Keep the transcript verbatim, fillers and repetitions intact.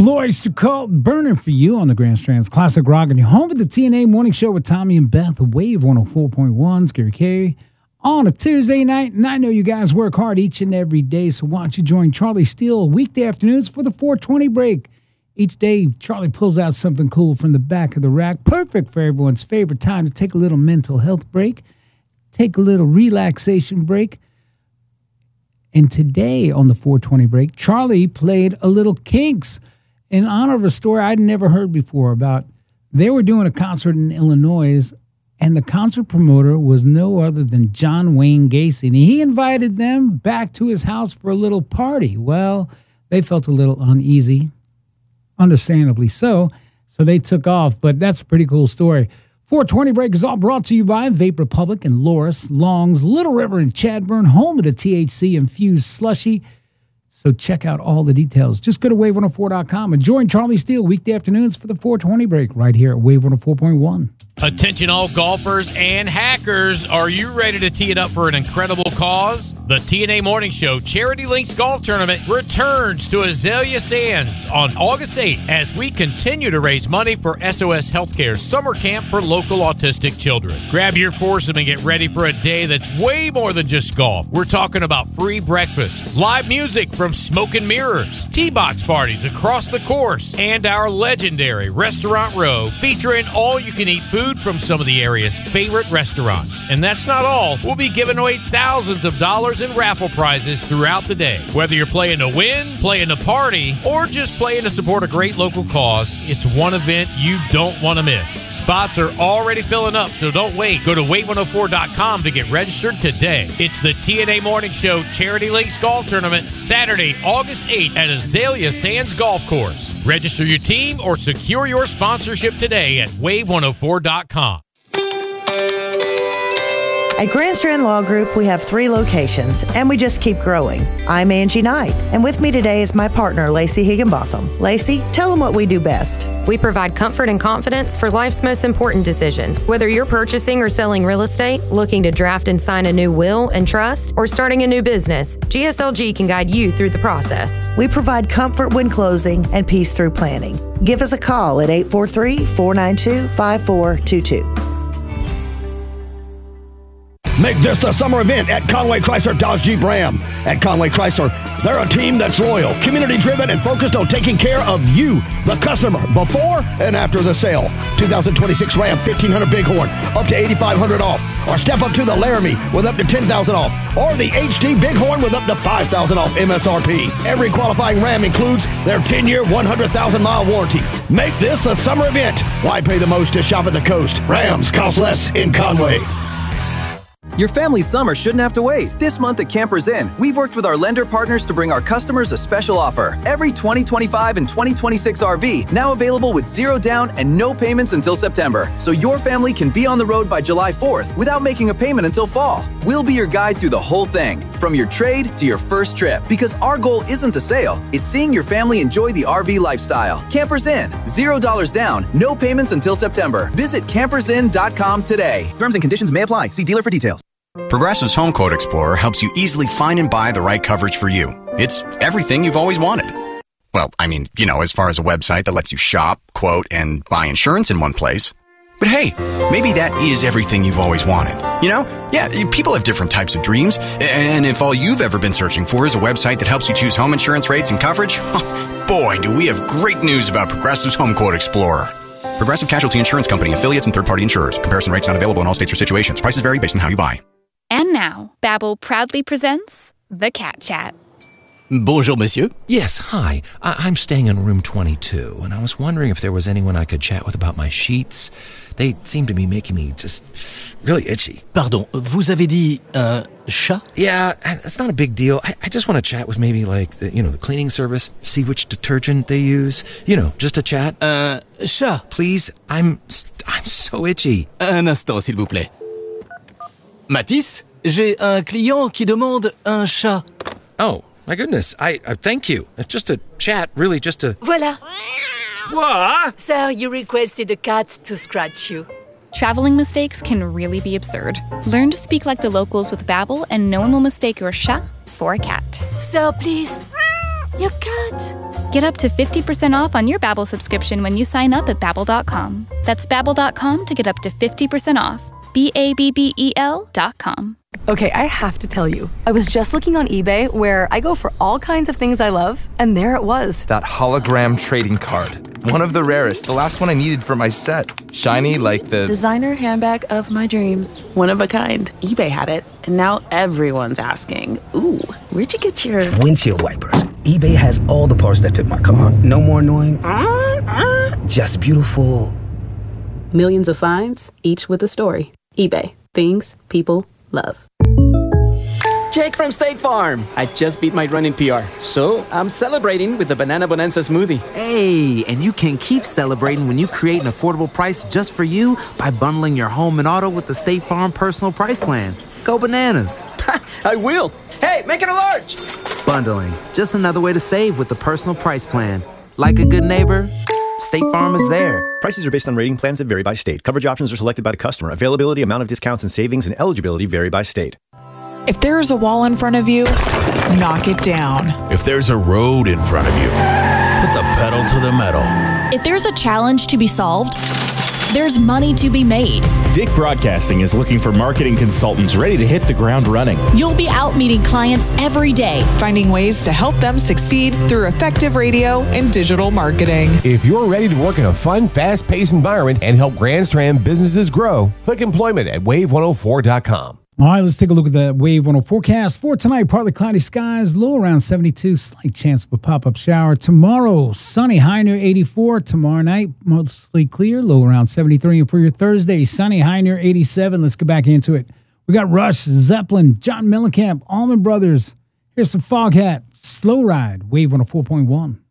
Glorious to call burning for you on the Grand Strand's Classic Rock and your home of the T N A Morning Show with Tommy and Beth, Wave one oh four point one, Scary Carey, on a Tuesday night. And I know you guys work hard each and every day, so why don't you join Charlie Steele weekday afternoons for the four twenty break. Each day, Charlie pulls out something cool from the back of the rack, perfect for everyone's favorite time to take a little mental health break, take a little relaxation break. And today on the four twenty break, Charlie played a little Kinks in honor of a story I'd never heard before about they were doing a concert in Illinois, and the concert promoter was no other than John Wayne Gacy. And he invited them back to his house for a little party. Well, they felt a little uneasy, understandably so, so they took off. But that's a pretty cool story. four twenty break is all brought to you by Vape Republic and Loris, Longs, Little River, and Chadburn, home of the T H C-infused slushy. So check out all the details. Just go to wave one oh four dot com and join Charlie Steele weekday afternoons for the four twenty break right here at Wave one oh four point one. Attention all golfers and hackers. Are you ready to tee it up for an incredible cause? The T N A Morning Show Charity Links Golf Tournament returns to Azalea Sands on August eighth as we continue to raise money for S O S Healthcare's summer camp for local autistic children. Grab your foursome and get ready for a day that's way more than just golf. We're talking about free breakfast, live music from Smoke and Mirrors, tee box parties across the course, and our legendary Restaurant Row featuring all-you-can-eat food from some of the area's favorite restaurants. And that's not all. We'll be giving away thousands of dollars in raffle prizes throughout the day. Whether you're playing to win, playing to party, or just playing to support a great local cause, it's one event you don't want to miss. Spots are already filling up, so don't wait. Go to wave one oh four dot com to get registered today. It's the T N A Morning Show Charity Links Golf Tournament, Saturday, August eighth at Azalea Sands Golf Course. Register your team or secure your sponsorship today at wave one oh four dot com. At Grand Strand Law Group, we have three locations, and we just keep growing. I'm Angie Knight, and with me today is my partner, Lacey Higginbotham. Lacey, tell them what we do best. We provide comfort and confidence for life's most important decisions. Whether you're purchasing or selling real estate, looking to draft and sign a new will and trust, or starting a new business, G S L G can guide you through the process. We provide comfort when closing and peace through planning. Give us a call at eight four three, four nine two, five four two two. Make this the summer event at Conway Chrysler Dodge Jeep Ram. At Conway Chrysler, they're a team that's loyal, community-driven, and focused on taking care of you, the customer, before and after the sale. twenty twenty-six Ram fifteen hundred Bighorn, up to eighty-five hundred off. Or step up to the Laramie with up to ten thousand off. Or the H D Bighorn with up to five thousand off M S R P. Every qualifying Ram includes their ten-year, one hundred thousand mile warranty. Make this a summer event. Why pay the most to shop at the coast? Rams cost less in Conway. Your family's summer shouldn't have to wait. This month at Campers Inn, we've worked with our lender partners to bring our customers a special offer. Every twenty twenty-five and twenty twenty-six R V now available with zero down and no payments until September. So your family can be on the road by July fourth without making a payment until fall. We'll be your guide through the whole thing, from your trade to your first trip. Because our goal isn't the sale, it's seeing your family enjoy the R V lifestyle. Campers Inn, zero dollars down, no payments until September. Visit campers inn dot com today. Terms and conditions may apply. See dealer for details. Progressive's Home Quote Explorer helps you easily find and buy the right coverage for you. It's everything you've always wanted. Well, I mean, you know, as far as a website that lets you shop, quote, and buy insurance in one place. But hey, maybe that is everything you've always wanted. You know? Yeah, people have different types of dreams. And if all you've ever been searching for is a website that helps you choose home insurance rates and coverage, boy, do we have great news about Progressive's Home Quote Explorer. Progressive Casualty Insurance Company, affiliates, and third-party insurers. Comparison rates not available in all states or situations. Prices vary based on how you buy. And now, Babbel proudly presents The Cat Chat. Bonjour, monsieur. Yes, hi. I- I'm staying in room twenty-two, and I was wondering if there was anyone I could chat with about my sheets. They seem to be making me just really itchy. Pardon, vous avez dit un chat? Yeah, it's not a big deal. I, I just want to chat with maybe like the, you know, the cleaning service, see which detergent they use. You know, just a chat. Un chat? Please, I'm I'm so itchy. Un instant, s'il vous plaît. Matisse, j'ai un client qui demande un chat. Oh, my goodness. I, I thank you. It's just a chat, really just a... Voilà. What? Sir, you requested a cat to scratch you. Traveling mistakes can really be absurd. Learn to speak like the locals with Babbel, and no one will mistake your chat for a cat. Sir, please. Your cat. Get up to fifty percent off on your Babbel subscription when you sign up at babbel dot com. That's babbel dot com to get up to fifty percent off. B A B B E L dot com. Okay, I have to tell you, I was just looking on eBay where I go for all kinds of things I love, and there it was. That hologram trading card. One of the rarest, the last one I needed for my set. Shiny like the... designer handbag of my dreams. One of a kind. eBay had it, and now everyone's asking, ooh, where'd you get your... windshield wipers. eBay has all the parts that fit my car. No more annoying, uh-uh. just beautiful. Millions of finds, each with a story. eBay. Things people love. Jake from State Farm. I just beat my running P R, so I'm celebrating with the Banana Bonanza smoothie. Hey, and you can keep celebrating when you create an affordable price just for you by bundling your home and auto with the State Farm Personal Price Plan. Go bananas. I will. Hey, make it a large. Bundling, just another way to save with the Personal Price Plan. Like a good neighbor, State Farm is there. Prices are based on rating plans that vary by state. Coverage options are selected by the customer. Availability, amount of discounts and savings, and eligibility vary by state. If there is a wall in front of you, knock it down. If there's a road in front of you, put the pedal to the metal. If there's a challenge to be solved, there's money to be made. Dick Broadcasting is looking for marketing consultants ready to hit the ground running. You'll be out meeting clients every day, finding ways to help them succeed through effective radio and digital marketing. If you're ready to work in a fun, fast-paced environment and help Grand Strand businesses grow, click employment at wave one oh four dot com. All right, let's take a look at the Wave one oh forecast for tonight. Partly cloudy skies, low around seventy-two, slight chance of a pop-up shower. Tomorrow, sunny, high near eighty-four. Tomorrow night, mostly clear, low around seventy-three. And for your Thursday, sunny, high near eighty-seven. Let's get back into it. We got Rush, Zeppelin, John Mellencamp, Allman Brothers. Here's some Foghat, Slow Ride, Wave one oh four point one.